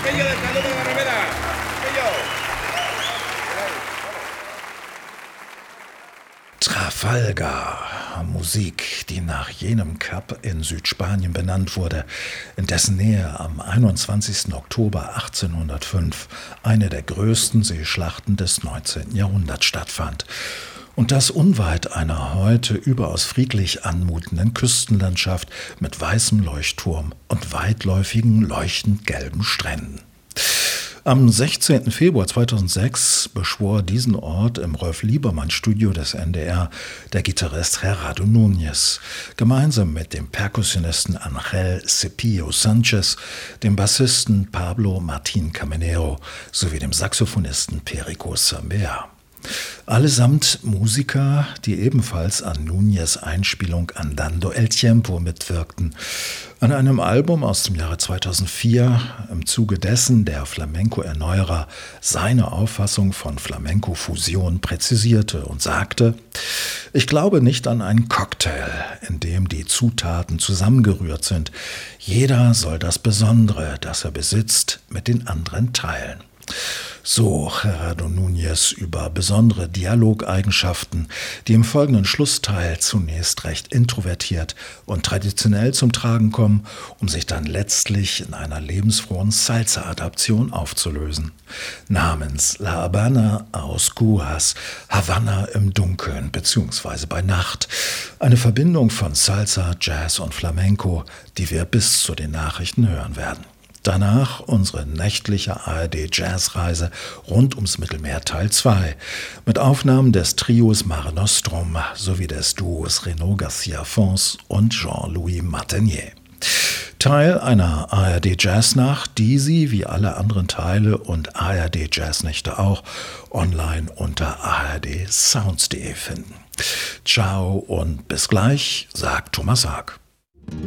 Aquello de Saludo de Rivera. Aquello. Trafalgar, Musik, die nach jenem Kap in Südspanien benannt wurde, in dessen Nähe am 21. Oktober 1805 eine der größten Seeschlachten des 19. Jahrhunderts stattfand. Und das unweit einer heute überaus friedlich anmutenden Küstenlandschaft mit weißem Leuchtturm und weitläufigen, leuchtend gelben Stränden. Am 16. Februar 2006 beschwor diesen Ort im Rolf-Liebermann-Studio des NDR der Gitarrist Gerardo Núñez, gemeinsam mit dem Perkussionisten Ángel Cepillo Sánchez, dem Bassisten Pablo Martín Caminero sowie dem Saxophonisten Perico Sambea. Allesamt Musiker, die ebenfalls an Núñez' Einspielung Andando el Tiempo mitwirkten, an einem Album aus dem Jahre 2004, im Zuge dessen der Flamenco-Erneuerer seine Auffassung von Flamenco-Fusion präzisierte und sagte: Ich glaube nicht an einen Cocktail, in dem die Zutaten zusammengerührt sind. Jeder soll das Besondere, das er besitzt, mit den anderen teilen. So Gerardo Núñez über besondere Dialogeigenschaften, die im folgenden Schlussteil zunächst recht introvertiert und traditionell zum Tragen kommen, um sich dann letztlich in einer lebensfrohen Salsa-Adaption aufzulösen. Namens La Habana a Oscuras, Havanna im Dunkeln bzw. bei Nacht. Eine Verbindung von Salsa, Jazz und Flamenco, die wir bis zu den Nachrichten hören werden. Danach unsere nächtliche ARD-Jazzreise rund ums Mittelmeer Teil 2 mit Aufnahmen des Trios Mare Nostrum sowie des Duos Renaud Garcia-Fons und Jean-Louis Martinier. Teil einer ARD-Jazznacht, die Sie wie alle anderen Teile und ARD-Jazznächte auch online unter ardsounds.de finden. Ciao und bis gleich, sagt Thomas Haag.